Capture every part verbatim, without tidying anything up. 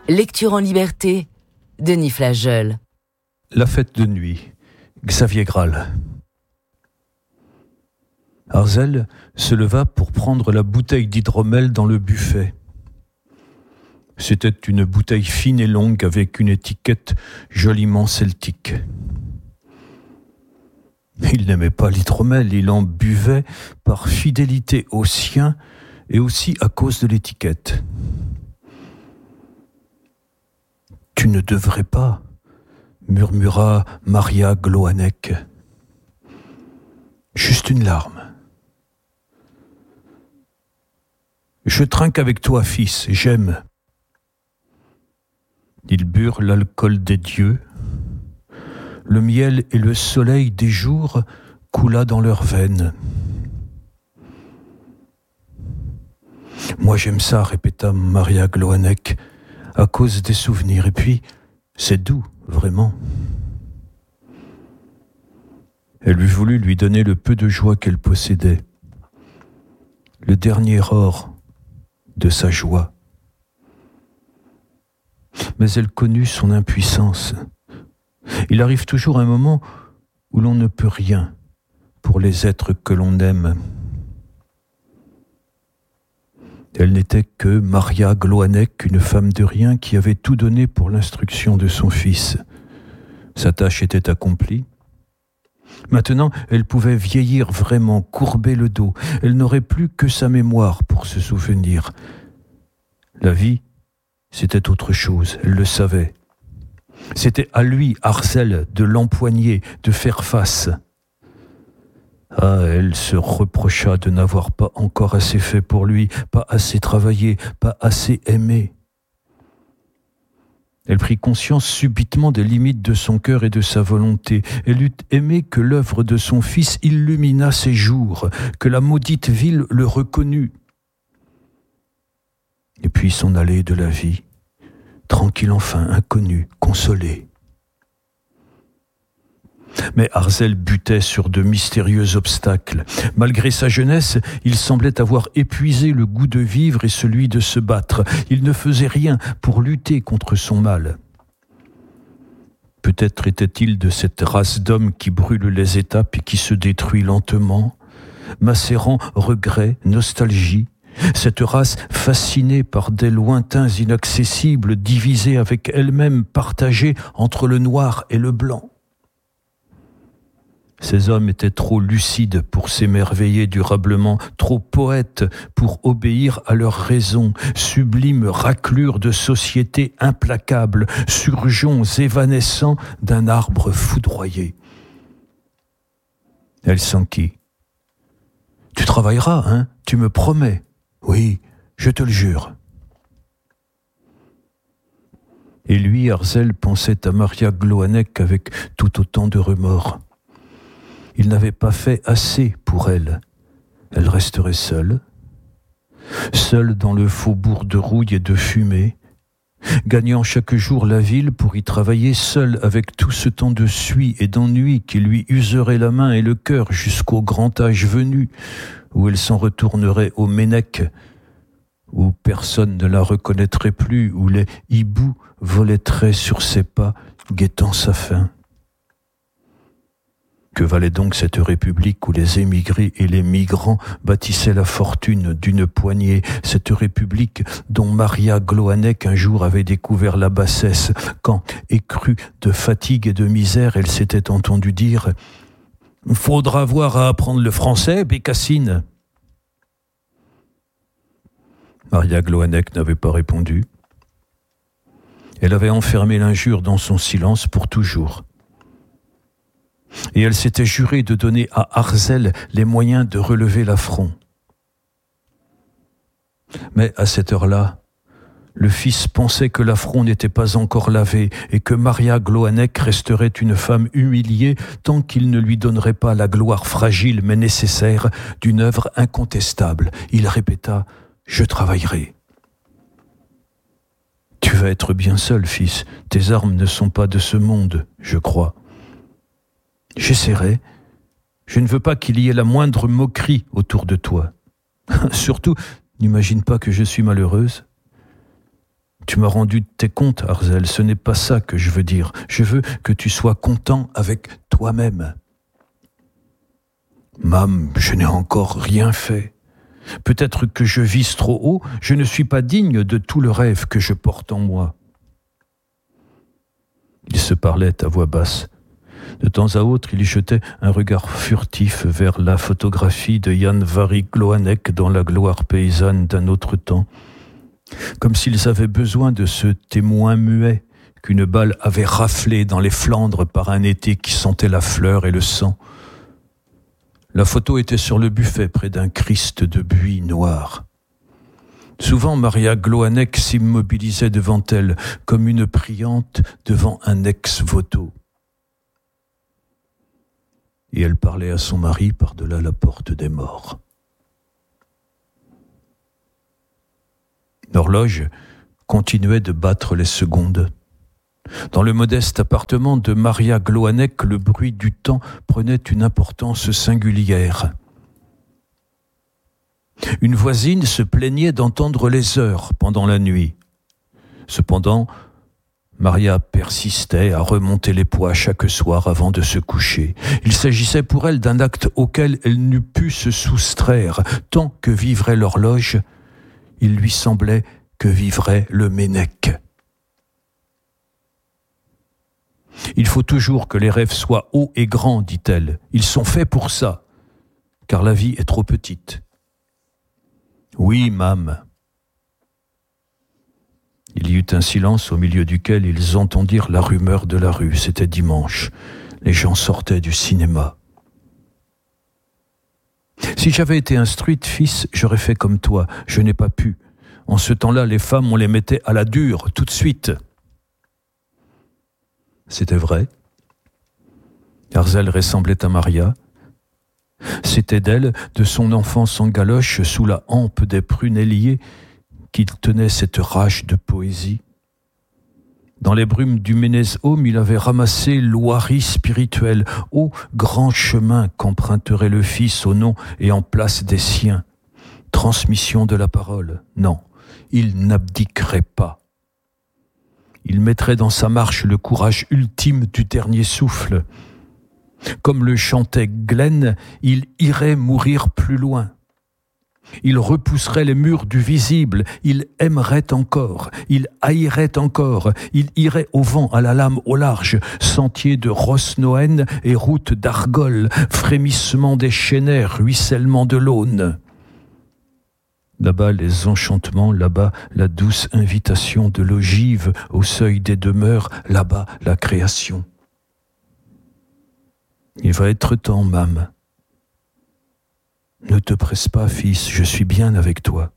Lecture en liberté, Denis Flageol. La fête de nuit, Xavier Graal. Arzel se leva pour prendre la bouteille d'hydromel dans le buffet. C'était une bouteille fine et longue avec une étiquette joliment celtique. Il n'aimait pas l'hydromel, il en buvait par fidélité aux siens et aussi à cause de l'étiquette. « Tu ne devrais pas », murmura Maria Gloanek. « Juste une larme. »« Je trinque avec toi, fils, j'aime. » Ils burent l'alcool des dieux. Le miel et le soleil des jours coula dans leurs veines. « Moi j'aime ça, répéta Maria Gloanek, à cause des souvenirs. Et puis, c'est doux, vraiment. » Elle eût voulu lui donner le peu de joie qu'elle possédait, le dernier or de sa joie. Mais elle connut son impuissance. Il arrive toujours un moment où l'on ne peut rien pour les êtres que l'on aime. Elle n'était que Maria Gloanek, une femme de rien qui avait tout donné pour l'instruction de son fils. Sa tâche était accomplie. Maintenant, elle pouvait vieillir vraiment, courber le dos. Elle n'aurait plus que sa mémoire pour se souvenir. La vie, c'était autre chose, elle le savait. C'était à lui, Arzel, de l'empoigner, de faire face. Ah, elle se reprocha de n'avoir pas encore assez fait pour lui, pas assez travaillé, pas assez aimé. Elle prit conscience subitement des limites de son cœur et de sa volonté. Elle eût aimé que l'œuvre de son fils illuminât ses jours, que la maudite ville le reconnût. Et puis s'en aller de la vie, tranquille enfin, inconnu, consolé. Mais Arzel butait sur de mystérieux obstacles. Malgré sa jeunesse, il semblait avoir épuisé le goût de vivre et celui de se battre. Il ne faisait rien pour lutter contre son mal. Peut-être était-il de cette race d'hommes qui brûle les étapes et qui se détruit lentement, macérant regret, nostalgie. Cette race fascinée par des lointains inaccessibles, divisée avec elle-même, partagée entre le noir et le blanc. Ces hommes étaient trop lucides pour s'émerveiller durablement, trop poètes pour obéir à leur raison, sublime raclure de société implacable, surgeons évanescents d'un arbre foudroyé. Elle s'enquit. « Tu travailleras, hein ? Tu me promets ? » ?»« Oui, je te le jure. » Et lui, Arzel, pensait à Maria Gloanek avec tout autant de remords. Il n'avait pas fait assez pour elle. Elle resterait seule, seule dans le faubourg de rouille et de fumée, gagnant chaque jour la ville pour y travailler seule avec tout ce temps de suie et d'ennui qui lui userait la main et le cœur jusqu'au grand âge venu, où elle s'en retournerait au Ménec, où personne ne la reconnaîtrait plus, où les hiboux volèteraient sur ses pas, guettant sa fin. Que valait donc cette république où les émigrés et les migrants bâtissaient la fortune d'une poignée, cette république dont Maria Gloanek un jour avait découvert la bassesse, quand, écrue de fatigue et de misère, elle s'était entendue dire « Faudra avoir à apprendre le français, Bécassine !» Maria Gloanek n'avait pas répondu. Elle avait enfermé l'injure dans son silence pour toujours. Et elle s'était jurée de donner à Arzel les moyens de relever l'affront. Mais à cette heure-là, le fils pensait que l'affront n'était pas encore lavé et que Maria Gloanek resterait une femme humiliée tant qu'il ne lui donnerait pas la gloire fragile mais nécessaire d'une œuvre incontestable. Il répéta « Je travaillerai ». « Tu vas être bien seul, fils. Tes armes ne sont pas de ce monde, je crois. » « J'essaierai. Je ne veux pas qu'il y ait la moindre moquerie autour de toi. Surtout, n'imagine pas que je suis malheureuse. Tu m'as rendu tes comptes, Arzel, ce n'est pas ça que je veux dire. Je veux que tu sois content avec toi-même. Mam, je n'ai encore rien fait. Peut-être que je vise trop haut, je ne suis pas digne de tout le rêve que je porte en moi. Ils se parlaient à voix basse. De temps à autre, il jetait un regard furtif vers la photographie de Jan Varik Gloanek dans la gloire paysanne d'un autre temps, comme s'ils avaient besoin de ce témoin muet qu'une balle avait raflé dans les Flandres par un été qui sentait la fleur et le sang. La photo était sur le buffet près d'un Christ de buis noir. Souvent, Maria Gloanek s'immobilisait devant elle comme une priante devant un ex-voto. Et elle parlait à son mari par-delà la porte des morts. L'horloge continuait de battre les secondes. Dans le modeste appartement de Maria Gloanek, le bruit du temps prenait une importance singulière. Une voisine se plaignait d'entendre les heures pendant la nuit. Cependant, Maria persistait à remonter les poids chaque soir avant de se coucher. Il s'agissait pour elle d'un acte auquel elle n'eût pu se soustraire. Tant que vivrait l'horloge, il lui semblait que vivrait le Ménec. Il faut toujours que les rêves soient hauts et grands, dit-elle. Ils sont faits pour ça, car la vie est trop petite. Oui, Mam. Il y eut un silence au milieu duquel ils entendirent la rumeur de la rue. C'était dimanche. Les gens sortaient du cinéma. Si j'avais été instruite, fils, j'aurais fait comme toi. Je n'ai pas pu. En ce temps-là, les femmes, on les mettait à la dure, tout de suite. C'était vrai. Arzel ressemblait à Maria. C'était d'elle, de son enfance en galoche sous la hampe des prunelliers, qu'il tenait cette rage de poésie. Dans les brumes du Ménez-Home, il avait ramassé l'ouarie spirituelle, ô grand chemin qu'emprunterait le Fils au nom et en place des siens. Transmission de la parole, non, il n'abdiquerait pas. Il mettrait dans sa marche le courage ultime du dernier souffle. Comme le chantait Glenn, il irait mourir plus loin. Il repousserait les murs du visible, il aimerait encore, il haïrait encore, il irait au vent, à la lame, au large, sentier de Rosnoen et route d'Argol, frémissement des chênaies, ruissellement de l'Aune. Là-bas, les enchantements, là-bas, la douce invitation de l'ogive au seuil des demeures, là-bas, la création. Il va être temps, Mam. Ne te presse pas, fils, je suis bien avec toi.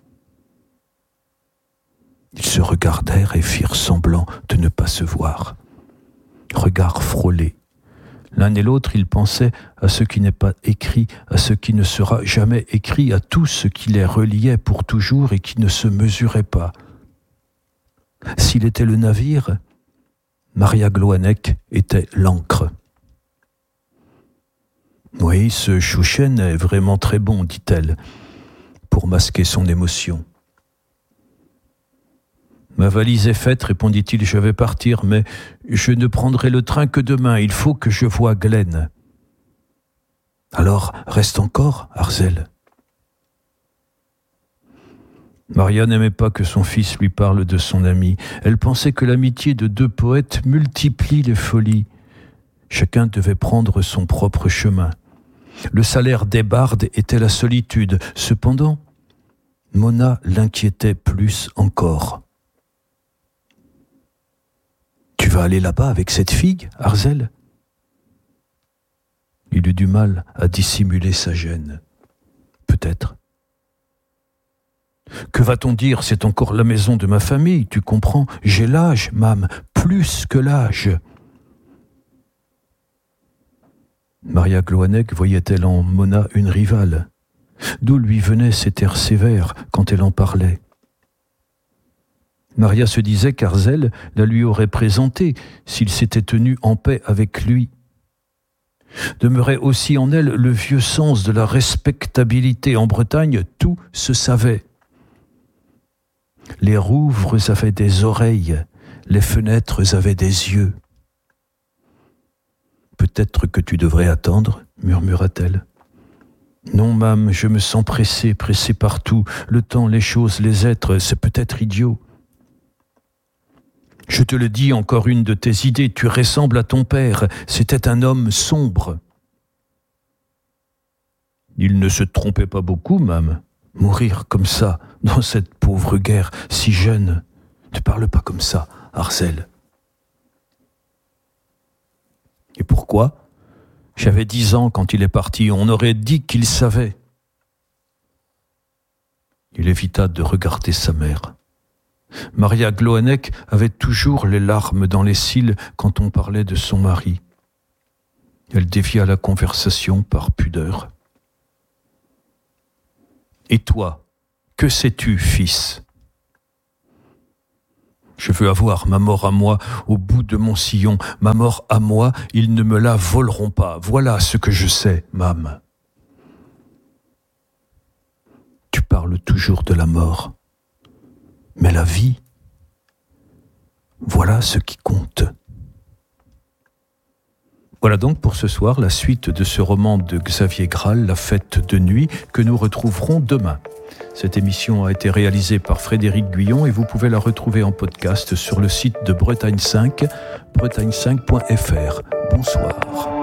Ils se regardèrent et firent semblant de ne pas se voir. Regards frôlés. L'un et l'autre, ils pensaient à ce qui n'est pas écrit, à ce qui ne sera jamais écrit, à tout ce qui les reliait pour toujours et qui ne se mesurait pas. S'il était le navire, Maria Gloanek était l'ancre. Oui, ce Chouchen est vraiment très bon, dit-elle, pour masquer son émotion. Ma valise est faite, répondit-il, je vais partir, mais je ne prendrai le train que demain, il faut que je voie Glenn. Alors, reste encore, Arzel. Maria n'aimait pas que son fils lui parle de son ami. Elle pensait que l'amitié de deux poètes multiplie les folies. Chacun devait prendre son propre chemin. Le salaire des bardes était la solitude. Cependant, Mona l'inquiétait plus encore. « Tu vas aller là-bas avec cette fille, Arzel ?» Il eut du mal à dissimuler sa gêne. Peut-être. « Que va-t-on dire ? C'est encore la maison de ma famille, tu comprends ? J'ai l'âge, Mam, plus que l'âge. » Maria Gloanek voyait-elle en Mona une rivale ? D'où lui venaient ces airs sévères quand elle en parlait ? Maria se disait qu'Arzel la lui aurait présentée s'il s'était tenu en paix avec lui. Demeurait aussi en elle le vieux sens de la respectabilité. En Bretagne, tout se savait. Les rouvres avaient des oreilles, les fenêtres avaient des yeux. « Peut-être que tu devrais attendre, murmura-t-elle. « Non, Mame, je me sens pressée, pressée partout. Le temps, les choses, les êtres, c'est peut-être idiot. » « Je te le dis, encore une de tes idées, tu ressembles à ton père. C'était un homme sombre. » Il ne se trompait pas beaucoup, Mame. Mourir comme ça, dans cette pauvre guerre, si jeune. Ne parle pas comme ça, Arzel. Et pourquoi ? J'avais dix ans quand il est parti, on aurait dit qu'il savait. Il évita de regarder sa mère. Maria Gloanek avait toujours les larmes dans les cils quand on parlait de son mari. Elle dévia la conversation par pudeur. « Et toi, que sais-tu, fils ? » « Je veux avoir ma mort à moi au bout de mon sillon. Ma mort à moi, ils ne me la voleront pas. Voilà ce que je sais, Mame. » Tu parles toujours de la mort. Mais la vie, voilà ce qui compte. Voilà donc pour ce soir la suite de ce roman de Xavier Graal, La fête de nuit, que nous retrouverons demain. Cette émission a été réalisée par Frédéric Guyon et vous pouvez la retrouver en podcast sur le site de Bretagne cinq, bretagne cinq point f r. Bonsoir.